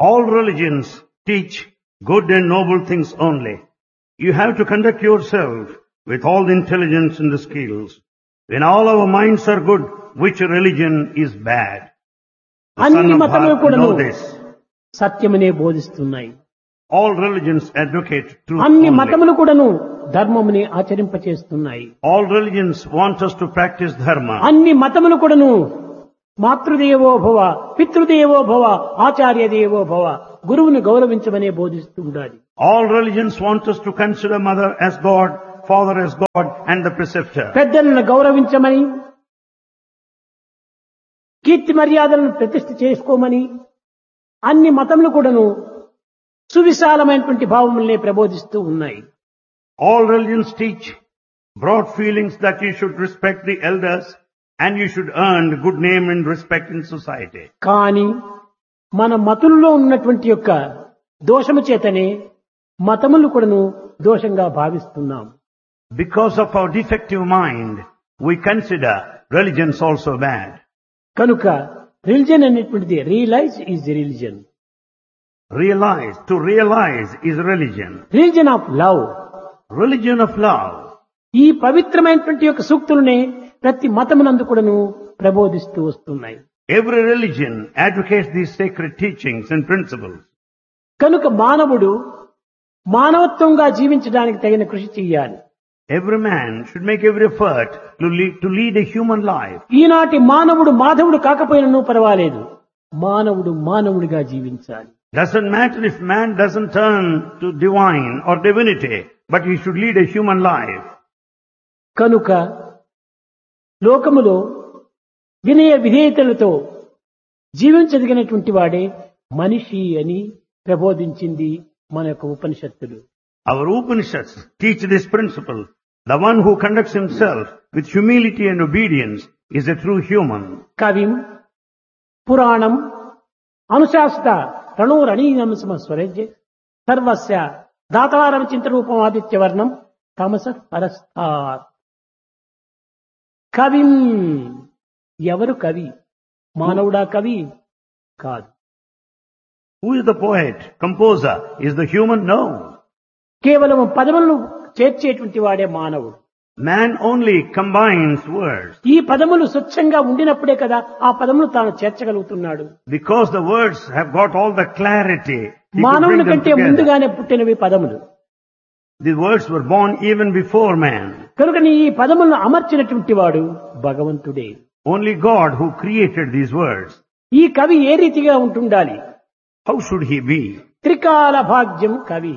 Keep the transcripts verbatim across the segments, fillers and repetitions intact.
All religions teach good and noble things only. You have to conduct yourself with all the intelligence and the skills. When all our minds are good, which religion is bad? The son అన్ని of మతములు Bharata కూడాను know this. సత్యమనే బోధిస్తున్నాయి. All religions advocate truth అన్ని only. మతములు కూడాను ధర్మముని ఆచరింపచేస్తున్నాయి. All religions want us to practice dharma. అన్ని మతములు కూడాను మాతృదేవో భవ, పితృదేవో భవ, ఆచార్య దేవో భవ, గురువుని గౌరవించమనే బోధిస్తూ ఉండాలి. All religions want us to consider mother as God, father as God, and the preceptor. పెద్దలను గౌరవించమని, కీర్తి మర్యాదలను ప్రతిష్ఠ చేసుకోమని అన్ని మతములు కూడాను సువిశాలమైనటువంటి భావములనే ప్రబోధిస్తూ ఉన్నాయి. All religions teach broad feelings that you should respect the elders and you should earn good name and respect in society. కానీ మన మతుల్లో ఉన్నటువంటి యొక్క దోషము చేతనే మతములు కూడాను దోషంగా భావిస్తున్నాం. Because of our defective mind, we consider religions also bad. కనుక religion అనేటువంటిది realise is religion. Realize, to realize is religion. Religion of love. Religion of love. ఈ పవిత్రమైనటువంటి యొక్క సూక్తులనే ప్రతి మతమునందు కూడాను ప్రబోధిస్తూ వస్తున్నాయి. Every religion advocates these sacred teachings and principles. కనుక మానవుడు మానవత్వంగా జీవించడానికి తగిన కృషి చేయాలి. Every man should make every effort to lead, to lead a human life. ఈనాటి మానవుడు మాధవుడు కాకపోయినను పర్వాలేదు, మానవుడు మానవుడిగా జీవించాలి. Doesn't matter if man doesn't turn to divine or divinity, but he should lead a human life. కనుక లోకములో వినయ విధేయతలతో జీవించదగినటువంటి వాడే మనిషి అని ప్రబోధించింది మన యొక్క ఉపనిషత్తులు. Our Upanishads teach this principle. The one who conducts himself with humility and obedience is a true human. కవిం పురాణం అనుశాసిత రణోరణీయం స్వరజ్య సర్వస్య దాతారం చింతరూపం ఆదిత్యవర్ణం తమస పరస్తాత్. కవిం, ఎవరు కవి? మానవుడా కవి? కాదు. Who is the poet, composer? Is the human? No. కేవలం పదములను చేర్చేటువంటి వాడే మానవుడు. Man only combines words. ఈ పదములు స్వచ్ఛంగా ఉండినప్పుడే కదా ఆ పదములు తాను చేర్చగలుగుతున్నాడు. Because the words have got all the clarity. he could bring మానవుని them కంటే together. ముందుగానే పుట్టినవి పదములు. The words were born even before man. కనుక ఈ పదములను అమర్చినటువంటి వాడు భగవంతుడే. Only God who created these words. ఈ కవి ఏ రీతిగా ఉంటుండాలి? How should he be? త్రికాల భాగ్యం కవి,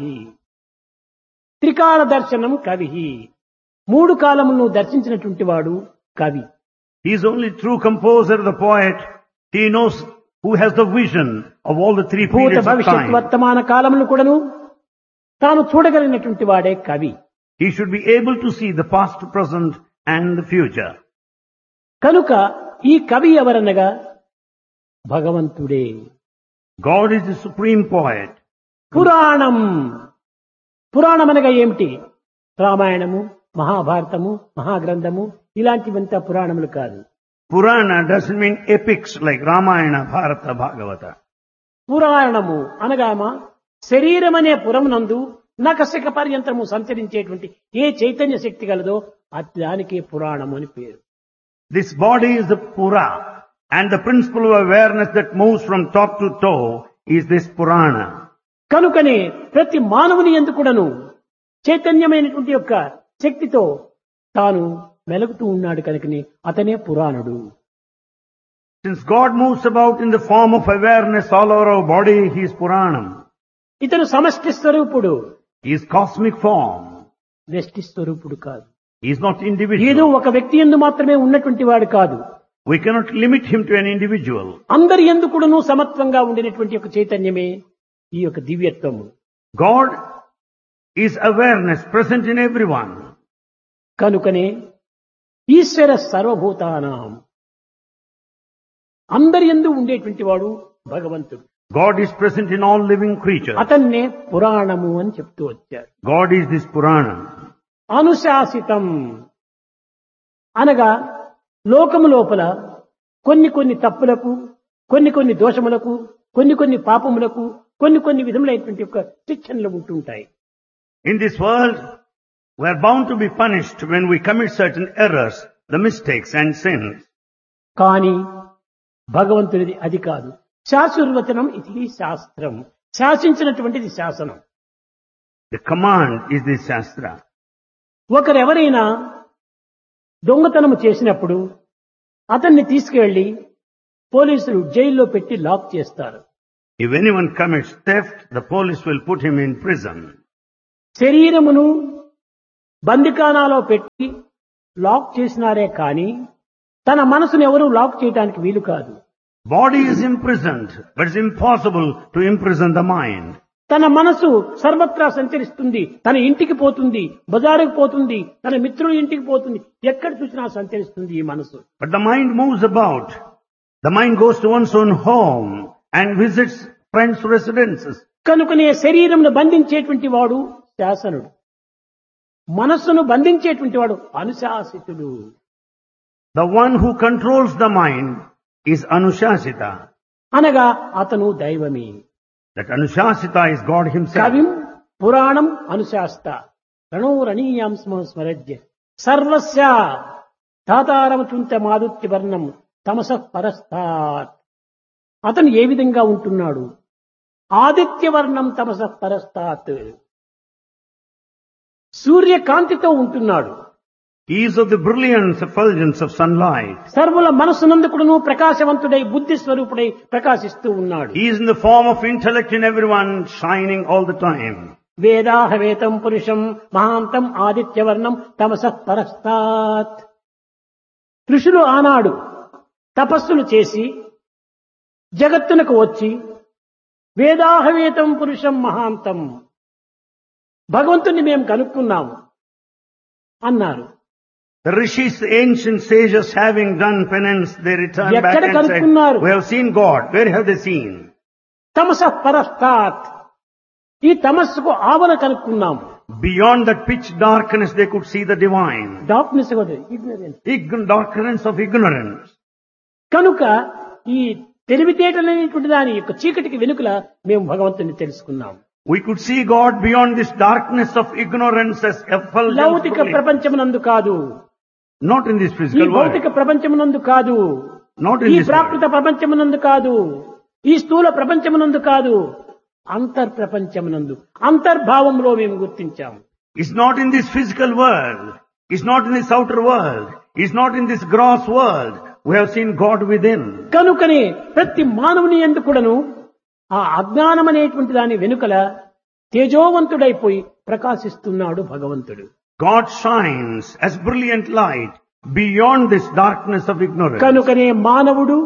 త్రికాల దర్శనం కవి, మూడు కాలములను దర్శించినటువంటి వాడు కవి. He is only true composer, the poet. He knows who has the vision of all the three భూత periods of భవిష్యత్ time. వర్తమాన కాలములు కూడాను తాను చూడగలిగినటువంటి వాడే కవి. He should be able to see the past, present and the future. కనుక ఈ కవి ఎవరనగా భగవంతుడే. God is the supreme poet. పురాణం, పురాణం అనగా ఏమిటి? రామాయణము, మహాభారతము, మహాగ్రంథము ఇలాంటివంతా పురాణములు కాదు. Purana doesn't mean epics like Ramayana, Bharata, Bhagavata. పురాణము అనగామా శరీరం అనే పురమునందు నకశక పర్యంతము సంచరించేటువంటి ఏ చైతన్య శక్తి గలదో అది దానికే పురాణము అని పేరు. This body is the Pura, and the principle of awareness that moves from top to toe is this Purana. కనుకనే ప్రతి మానవుని యందు కూడాను చైతన్యమైనటువంటి యొక్క శక్తితో తాను మెలుగుతూ ఉన్నాడు కనుకనే అతనే పురాణుడు. Since God moves about in the form of awareness all over our body, he is Puranam. ఇతను సమష్టి స్వరూపుడు, He is cosmic form. వ్యష్టి స్వరూపుడు కాదు. He is not ఏదో individual. ఒక వ్యక్తి యందు మాత్రమే ఉన్నటువంటి వాడు కాదు. We cannot limit him to an individual. అందరి యందు కూడాను సమత్వంగా ఉండినటువంటి ఒక చైతన్యమే ఈ యొక్క దివ్యత్వము. God is awareness present in everyone. కనుకనే ఈశ్వర సర్వభూతానాం, అందరి యందు ఉండేటువంటి వాడు భగవంతుడు. God is present in all living creatures. అతన్నే పురాణము అని చెప్తూ వచ్చారు. God is this Purana. అనుశాసితం అనగా లోకము లోపల కొన్ని కొన్ని తప్పులకు, కొన్ని కొన్ని దోషములకు కొన్ని కొన్ని పాపములకు కొన్ని కొన్ని విధములైనటువంటి యొక్క శిక్షణలు ఉంటుంటాయి. In this world, we are bound to be punished when we commit certain errors, the mistakes and sins. కానీ భగవంతుడిది అది కాదు. శాశ్వతవచనం ఇది శాస్త్రం. శాసించినటువంటిది శాసనం. The command is the Shastra. ఒకరెవరైనా దొంగతనము చేసినప్పుడు అతన్ని తీసుకువెళ్లి పోలీసులు జైల్లో పెట్టి లాక్ చేస్తారు. If anyone commits theft, the police will put him in prison. శరీరమును బందికానాలో పెట్టి లాక్ చేసినారే కానీ తన మనసును ఎవరూ లాక్ చేయడానికి వీలు కాదు. Body is imprisoned, but it's impossible to imprison the mind. తన మనసు సర్వత్రా సంచరిస్తుంది. తన ఇంటికి పోతుంది, బజారుకు పోతుంది, తన మిత్రుల ఇంటికి పోతుంది, ఎక్కడ చూసినా సంచరిస్తుంది ఈ మనసు. But the mind moves about. The mind goes to one's own home and visits friends' residences. కనుకనే శరీరమును బంధించేటువంటి వాడు శాసనుడు, మనస్సును బంధించేటువంటి వాడు అనుశాసితుడు. The one who controls the mind is Anushasita. అనగా అతను దైవమే. That Anushasita is God himself. కవిం పురాణం అనుశాస్త రణోరణీయాం స్మరజ్య సర్వస్య తాతారమచుంత మాదుత్య వర్ణం తమసః పరస్తాత్. అతను ఏ విధంగా ఉంటున్నాడు? ఆదిత్యవర్ణం తమసః పరస్తాత్, సూర్యకాంతితో ఉంటున్నాడు. He is of the brilliance, effulgence of sunlight. సర్వుల మనస్సునందుకును ప్రకాశవంతుడై బుద్ధి స్వరూపుడై ప్రకాశిస్తూ ఉన్నాడు. He is in the form of intellect in everyone, shining all the time. వేదాహవేతం పురుషం మహాంతం ఆదిత్యవర్ణం తమసః పరస్తాత్. ఋషులు ఆనాడు తపస్సులు చేసి జగత్తునకు వచ్చి వేదాహవేతం పురుషం మహాంతం, భగవంతుని మేము కనుక్కున్నాము అన్నారు. The rishis, the ancient sages, having done penance, they returned back ఎక్కడ and said, కనుక్కున్నారు? we have seen God. Where have they seen? తమసః పరస్తాత్, ఈ తమస్సుకు ఆవల కనుక్కున్నాము. Beyond that pitch darkness, they could see the divine. Darkness ignorance. Ign- darkness of ignorance. కనుక ఈ తెలివితేటలనేటువంటి దాని యొక్క చీకటికి వెనుకల మేము భగవంతుని తెలుసుకున్నాము. We could see God beyond this darkness of ignorance as effulgence. లౌకిక ప్రపంచమునందు కాదు, Not in this ఈ physical world. భౌతిక ప్రపంచమునందు కాదు, Not in ఈ this ప్రాకృత world. ప్రపంచమునందు కాదు, ఈ స్థూల ప్రపంచమునందు కాదు, అంతర్ ప్రపంచమునందు అంతర్భావంలో మేము గుర్తించాము. It's not in this physical world. It's not in this outer world. It's not in this gross world. We have seen God within. కనుకనే ప్రతి మానవుని యందు కూడాను ఆ అజ్ఞానం అనేటువంటి దాని వెనుకల తేజోవంతుడైపోయి ప్రకాశిస్తున్నాడు భగవంతుడు. God shines as brilliant light beyond this darkness of ignorance. కనుకనే మానవుడు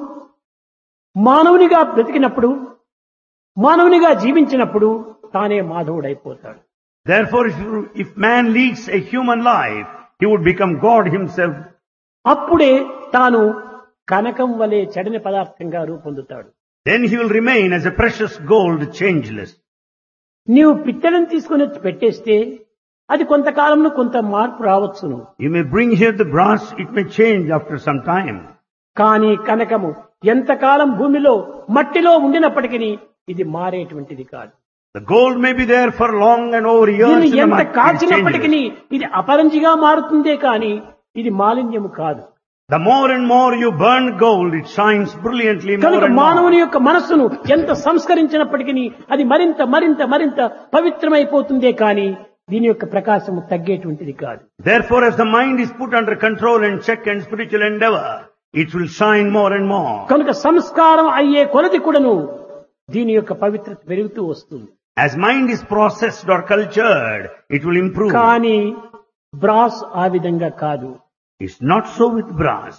మానవునిగా బ్రతికినప్పుడు, మానవునిగా జీవించినప్పుడు తానే మాధవుడైపోతాడు. Therefore, if, you, if man leads a human life, he would become God himself. అప్పుడే తాను కనకం వలె చెడని పదార్థంగా రూపొందుతాడు. Then he will remain as a precious gold, changeless. నీవు పిత్తడిని తీసుకుని వచ్చి పెట్టేస్తే అది కొంతకాలంలో కొంత మార్పు రావచ్చును. You may bring here the brass, it may change after some time. కానీ కనకము ఎంతకాలం భూమిలో మట్టిలో ఉండినప్పటికీ ఇది మారేటువంటిది కాదు. The gold may be there for long and over years. దీన్ని in the ఎంత mud, it is కాచినప్పటికీ changeless. ఇది అపరంజిగా మారుతుందే కానీ ఇది మాలిన్యము కాదు. The more and more you burn gold, it shines brilliantly more కనుక and మానవుని more. యొక్క మనస్సును ఎంత సంస్కరించినప్పటికీ అది మరింత మరింత మరింత పవిత్రమైపోతుందే కానీ దీని యొక్క ప్రకాశము తగ్గేటువంటిది కాదు. Therefore, as the mind is put under control and check and spiritual endeavor, it will shine more and more. కనుక సంస్కారం అయ్యే కొలది కూడాను దీని యొక్క పవిత్రత పెరుగుతూ వస్తుంది. As mind is processed or cultured, it will improve. కానీ బ్రాస్ ఆ విధంగా కాదు. It's not so with brass.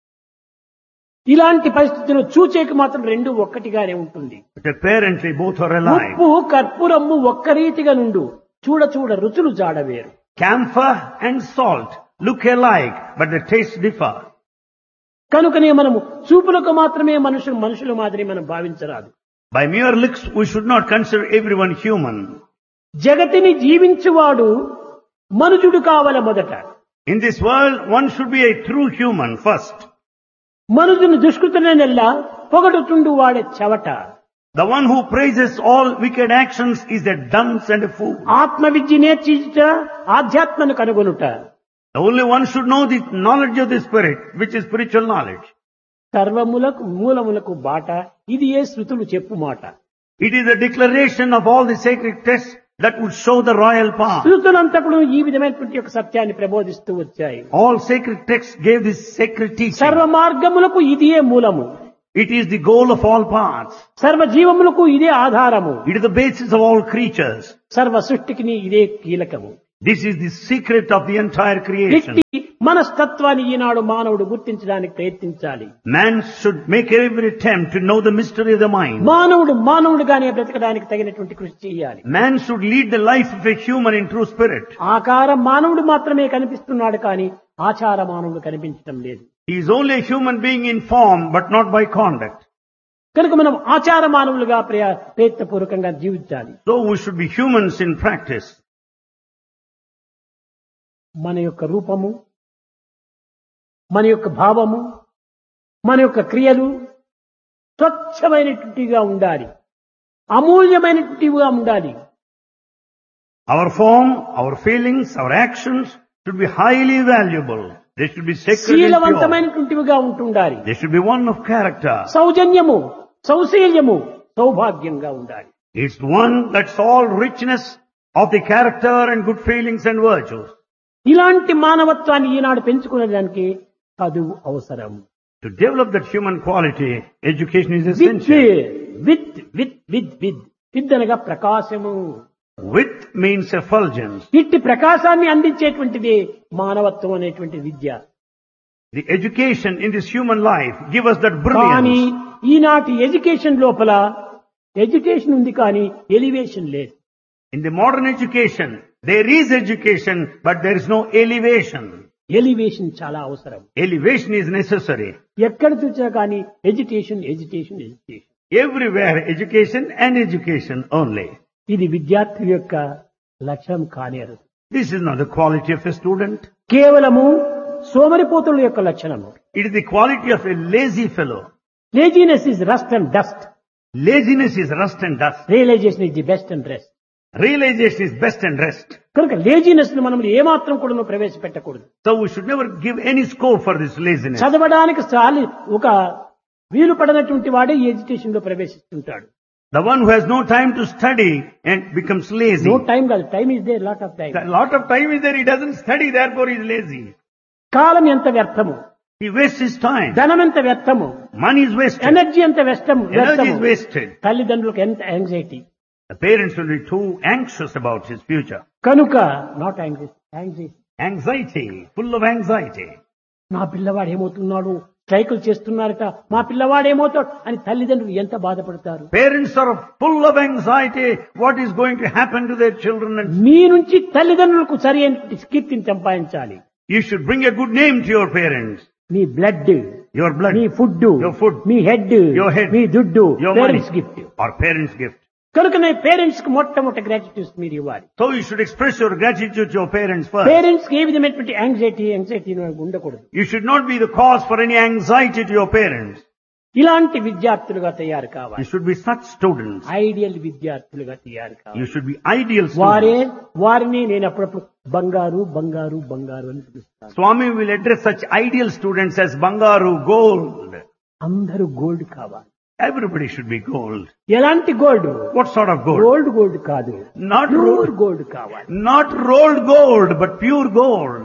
ఇలాంటి పరిస్థితుల్లో చూచేకి మాత్రం రెండు ఒక్కటిగానే ఉంటుంది. But apparently both are alike. ఉప్పు కర్పూరము ఒక్క రీతిగా నుండు, చూడ చూడ రుచులు జాడవేరు. Camphor and salt look alike, but the tastes differ. కనుకనే మనము చూపులకు మాత్రమే మనుషులు మనుషుల మాదిరి మనం భావించరాదు. By mere looks, we should not consider everyone human. జగతిని జీవించువాడు మనుజుడు కావల మొదట. In this world, one should be a true human first. మనుజుని దుష్కృతులనెల్లా పొగడుతుండు వాడే చెవట. The one who praises all wicked actions is a dunce and a fool. ఆత్మ విద్య నేర్చుట ఆధ్యాత్మను కనుగొనుట. The only one should know the knowledge of the spirit, which is spiritual knowledge. సర్వములకు మూలములకు బాట ఇది ఏ శృతులు చెప్పు మాట. It is a declaration of all the sacred texts that would show the royal path. శృతులంతకుడు ఈ విధమైనటువంటి ఒక సత్యాన్ని ప్రబోధిస్తూ వచ్చాయి. All sacred texts gave this sacred teaching. సర్వ మార్గములకు ఇదియే మూలము. It is the goal of all paths. సర్వ జీవములకు ఇదే ఆధారము. It is the basis of all creatures. సర్వ సృష్టికి ఇదే కీలకము. This is the secret of the entire creation. ఇట్టి మనస్తత్వాన్ని ఈనాడు మానవుడు గుర్తించడానికి ప్రయత్నించాలి. Man should make every attempt to know the mystery of the mind. మానవుడు మానవుడుగానే బ్రతకడానికి తగినటువంటి కృషి చేయాలి. Man should lead the life of a human in true spirit. ఆకార మానవుడు మాత్రమే కనిపిస్తున్నాడు కానీ ఆచార మానవుడు కనిపించడం లేదు. He is only a human being in form but not by conduct. కనుక మనం ఆచార మానవులుగా ప్రయ- ప్రయత్నపూర్వకంగా జీవించాలి. So we should be humans in practice. మన యొక్క రూపము, మన యొక్క భావము, మన యొక్క క్రియలు స్వచ్ఛమైనటువంటివిగా ఉండాలి, అమూల్యమైనటువంటివిగా ఉండాలి. Our form, our feelings, our actions should be highly valuable. They should be sacred and pure. శీలవంతమైనటువంటివిగా ఉంటుండాలి. They should be one of character. సౌజన్యము, సౌశీల్యము, సౌభాగ్యంగా ఉండాలి. It's one that's all richness of the character and good feelings and virtues. ఇలాంటి మానవత్వాన్ని ఈనాడు పెంచుకునేదానికి చదువు అవసరం. To develop that human quality, education is with essential. With with with with with అనగా ప్రకాశము. With means effulgence. ఇట్టి ప్రకాశాన్ని అందించేటువంటిది మానవత్వం అనేటువంటి విద్య. The education in this human life give us that కానీ brilliance. ఈనాటి ఎడ్యుకేషన్ లోపల ఎడ్యుకేషన్ ఉంది కానీ ఎలివేషన్ లేదు. In the modern education, there is education, but there is no elevation. Elevation చాలా అవసరం. Elevation is necessary. ఎక్కడ చూసినా కానీ education education education. Everywhere, education and education only. ఇది విద్యార్థి యొక్క లక్ష్యం కానేరు. This is not the quality of a student. కేవలము సోమరిపోతుల యొక్క లక్షణము. It is the quality of a lazy fellow. Laziness is rust and dust. Laziness is rust and dust. Realisation is the best and rest. Realization is best and rest. కనుక laziness ను మనం ఏమాత్రం కూడా ప్రవేశపెట్టకూడదు. So we should never give any scope for this laziness. చదవడానికి చాలి ఒక వీలు పడనటువంటి వాడే ఈ ఎడ్యుకేషన్ లో ప్రవేశిస్తుంటాడు. The one who has no time to study and becomes lazy. No time కాదు, time is there, lot of time. A lot of time is there, he doesn't study, therefore he is lazy. కాలం ఎంత వ్యర్థము, He wastes his time. ధనం ఎంత వ్యర్థము, Money is wasted. Energy ఎంత వ్యర్థము Energy is వ్యర్థము. wasted. తల్లిదండ్రులకు ఎంత anxiety. The parents will be too anxious about his future. కనుక not anxiety anxiety Anxiety, full of anxiety. నా పిల్లవాడు ఏమవుతున్నాడు, స్ట్రైకులు చేస్తున్నారట, మా పిల్లవాడు ఏమవుతాడు అని తల్లిదండ్రులు ఎంత బాధపడతారు. Parents are full of anxiety. What is going to happen to their children? And మీ నుంచి తల్లిదండ్రులకు సరి అయిన కీర్తిని సంపాదించాలి. you should bring a good name to your parents. Me blood, Your blood, me food, your food, me head, your head, మీ దుడ్డు, your money, parents gift. or parents' gift. కనుకనే parents కి మొట్టమొదటి గ్రాటిట్యూడ్ మీరు ఇవ్వాలి. So you should express your gratitude to your parents first. Parents కి ఏ విధమైనటువంటి anxiety anxiety ఉండకూడదు. You should not be the cause for any anxiety to your parents. ఇలాంటి విద్యార్థులుగా తయారు You కావాలి. should be such students. Ideal విద్యార్థులుగా తయారు కావాలి. You should be ideal వారే students. వారిని నేను అప్పుడప్పుడు బంగారు బంగారు బంగారు అని పిలుస్తాను. Swami will address such ideal students as Bangaru, gold. అందరూ గోల్డ్ కావాలి. Everybody should be gold. ఎలాంటి gold? What sort of gold? Gold gold కాదు, Not ప్యూర్ rolled, గోల్డ్ కావాలి. not rolled gold, but pure gold.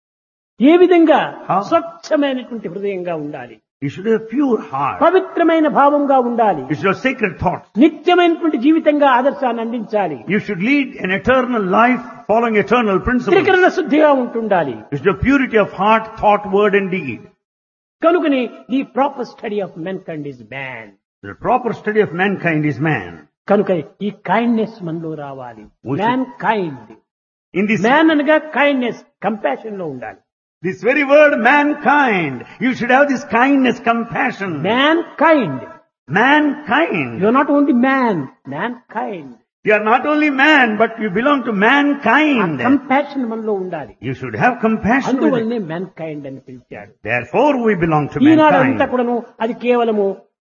ఏ విధంగా? How? స్వచ్ఛమైనటువంటి హృదయంగా ఉండాలి, You should have a pure heart. పవిత్రమైన భావంగా ఉండాలి, You should have sacred thoughts. నిత్యమైనటువంటి జీవితంగా ఆదర్శాన్ని అందించాలి, You should lead an eternal life following eternal principles. త్రికరణ శుద్ధిగా ఉంటుండాలి. You should have purity of heart, thought, word and deed. కనుకని the proper study of men kind is man. The proper study of mankind is man. కనుక ఈ kindness మనలో రావాలి. We should- man kind, In this, man అనగా kindness, compassion లో ఉండాలి. this very word mankind, you should have this kindness, compassion. Man kind, Mankind. You are not only man, man kind. You are not only man, but you belong to mankind. Compassion మనలో ఉండాలి. You should have compassion with it. అందువల్లనే man kind అని పిలిచాడు. Therefore we belong to ఈనాడంతా mankind. కూడాను అది కేవలము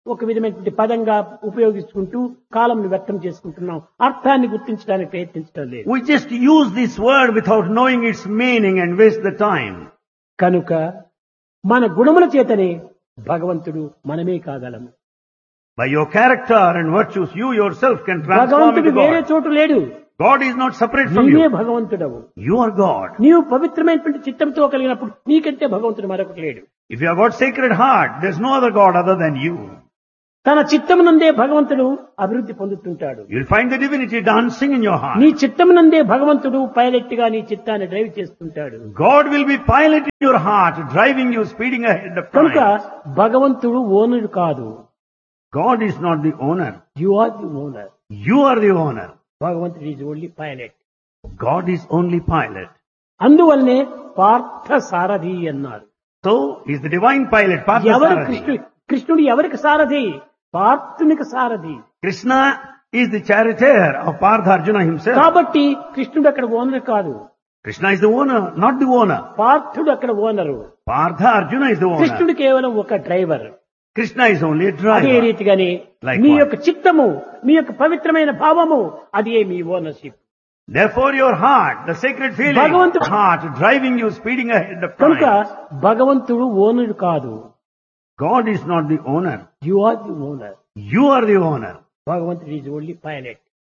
ఒక విధమైనటువంటి పదంగా ఉపయోగించుకుంటూ కాలంను వ్యక్తం చేసుకుంటున్నాం. అర్థాన్ని గుర్తించడానికి ప్రయత్నించడం లేదు. We just use this word without knowing its meaning and waste the time. కనుక మన గుణముల చేతనే భగవంతుడు మనమే కాగలము. By your character and virtues, you yourself can transform భగవంతుడు into వేరే God. చోటు లేడు. God is not separate from నీవే you. భగవంతుడవు. You are God. నీవు పవిత్రమైనటువంటి చిత్తంతో కలిగినప్పుడు నీకంటే భగవంతుడు మరొకటి లేడు. If you have got sacred heart, there's no other God other than you. తన చిత్తమునందే భగవంతుడు అభివృద్ధి పొందుతుంటాడు. You'll find the divinity dancing in your heart. నీ చిత్తమునందే భగవంతుడు పైలట్ గా నీ చిత్తాన్ని డ్రైవ్ చేస్తుంటాడు. God will be piloting your heart, driving you, speeding ahead of కనుక time. భగవంతుడు ఓనరు కాదు. God is not the owner. You are the owner. You are the owner. భగవంతుడు is only pilot. God is only pilot. అందువల్లనే పార్థ సారథి అన్నారు. So, is the divine pilot, ఎవరు Parthasarathi. కృష్ణుడు కృష్ణుడు ఎవరికి సారథి? పార్థునికి సారథి. Krishna is the charioteer of Partha Arjuna himself. కాబట్టి కృష్ణుడు అక్కడ ఓనర్ కాదు. Krishna is the owner, not the owner. పార్థుడు అక్కడ owner. Partha Arjuna is the owner. కృష్ణుడు కేవలం ఒక driver. Krishna is only a అదే driver. రీతిగానే Likewise. మీ యొక్క చిత్తము, మీ యొక్క పవిత్రమైన భావము అదే మీ ownership. Therefore your heart, the sacred feeling, భగవంతుడు- heart driving you, speeding ahead of కనుక time. భగవంతుడు ఓనరు కాదు. God is not the owner. You are the owner. You are the owner. భగవంతుడు ఈజ్ ఓన్లీ పైలట్.